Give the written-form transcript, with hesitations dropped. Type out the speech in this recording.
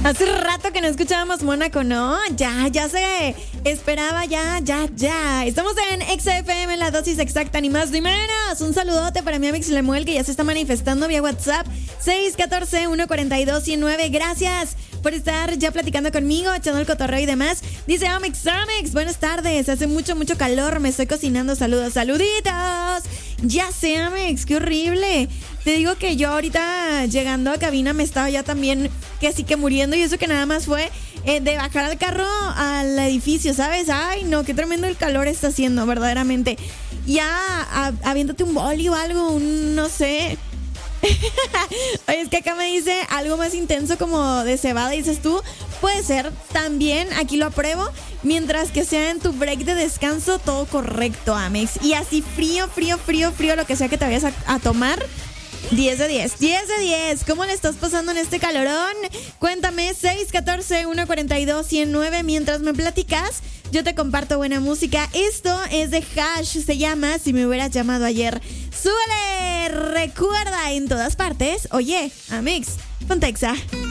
Hace rato que no escuchábamos Mónaco, ¿no? Ya se esperaba, ya. Estamos en XFM, la dosis exacta, ni más ni menos. Un saludote para mi Amix Lemuel, que ya se está manifestando vía WhatsApp. 614-142-109. Gracias por estar ya platicando conmigo, echando el cotorreo y demás. Dice Amix, buenas tardes. Hace mucho calor, me estoy cocinando. Saluditos. Ya sé, Amix, qué horrible. Te digo que yo ahorita llegando a cabina me estaba ya también que así que muriendo, y eso que nada más fue de bajar al carro al edificio, ¿sabes? Ay, no, qué tremendo el calor está haciendo, verdaderamente. Ya, aviéntate un boli o algo, no sé. Oye, es que acá me dice algo más intenso como de cebada, dices tú. Puede ser, también aquí lo apruebo. Mientras que sea en tu break de descanso, todo correcto, Amex. Y así frío, lo que sea que te vayas a tomar. 10 de 10. ¿Cómo le estás pasando en este calorón? Cuéntame, 614-142-109. Mientras me platicas, yo te comparto buena música. Esto es de Hash, se llama Si me hubieras llamado ayer. ¡Súbele! Recuerda, en todas partes. Oye, Amix, Pontexa.